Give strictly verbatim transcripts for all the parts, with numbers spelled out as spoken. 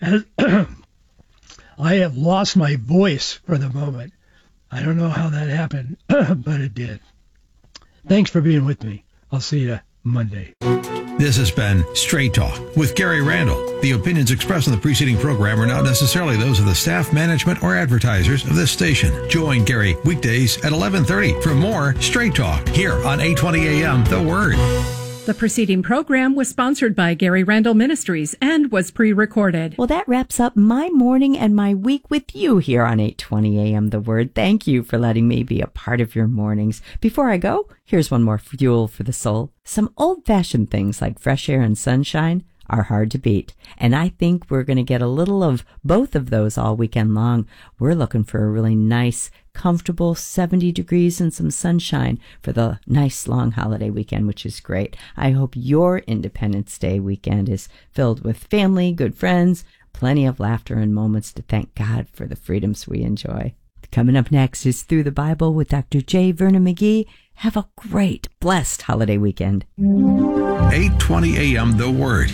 I have lost my voice for the moment. I don't know how that happened, but it did. Thanks for being with me. I'll see you Monday. This has been Straight Talk with Gary Randall. The opinions expressed in the preceding program are not necessarily those of the staff, management, or advertisers of this station. Join Gary weekdays at eleven thirty for more Straight Talk here on eight twenty A M The Word. The preceding program was sponsored by Gary Randall Ministries and was pre-recorded. Well, that wraps up my morning and my week with you here on eight twenty A M The Word. Thank you for letting me be a part of your mornings. Before I go, here's one more fuel for the soul. Some old-fashioned things like fresh air and sunshine are hard to beat. And I think we're going to get a little of both of those all weekend long. We're looking for a really nice, comfortable seventy degrees and some sunshine for the nice long holiday weekend, which is great. I hope your Independence Day weekend is filled with family, good friends, plenty of laughter and moments to thank God for the freedoms we enjoy. Coming up next is Through the Bible with Doctor J. Vernon McGee. Have a great, blessed holiday weekend. eight twenty A M The Word.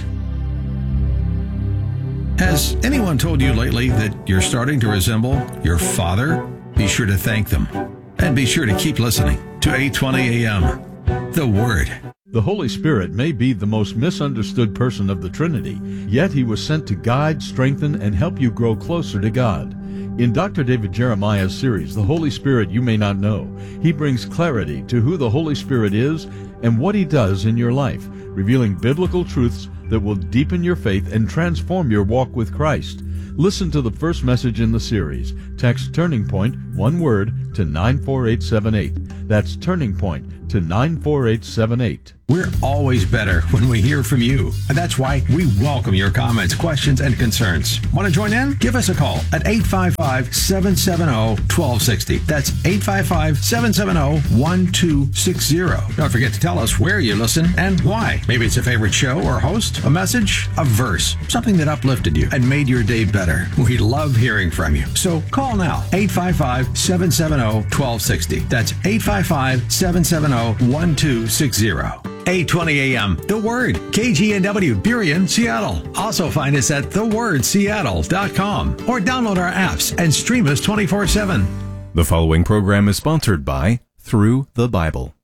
Has anyone told you lately that you're starting to resemble your father? Be sure to thank them. And be sure to keep listening to eight twenty A M The Word. The Holy Spirit may be the most misunderstood person of the Trinity, yet he was sent to guide, strengthen, and help you grow closer to God. In Doctor David Jeremiah's series, The Holy Spirit You May Not Know, he brings clarity to who the Holy Spirit is and what he does in your life, revealing biblical truths that will deepen your faith and transform your walk with Christ. Listen to the first message in the series. Text Turning Point, one word, to nine four eight seven eight. That's Turning Point to nine four eight seven eight. We're always better when we hear from you. And that's why we welcome your comments, questions, and concerns. Want to join in? Give us a call at eight five five, seven seven zero, one two six zero. That's eight five five, seven seven zero, one two six zero. Don't forget to tell us where you listen and why. Maybe it's a favorite show or host, a message, a verse, something that uplifted you and made your day better. We love hearing from you. So call now, eight five five, seven seven zero, one two six zero. That's eight five five, seven seven zero, one two six zero. eight twenty A M The Word, K G N W, Burien, Seattle. Also find us at the word seattle dot com or download our apps and stream us twenty-four seven. The following program is sponsored by Through the Bible.